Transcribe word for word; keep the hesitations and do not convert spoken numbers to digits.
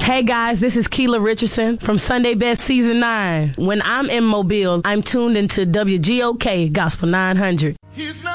Hey guys, this is Keela Richardson from Sunday Best Season nine. When I'm in Mobile, I'm tuned into W G O K Gospel nine hundred.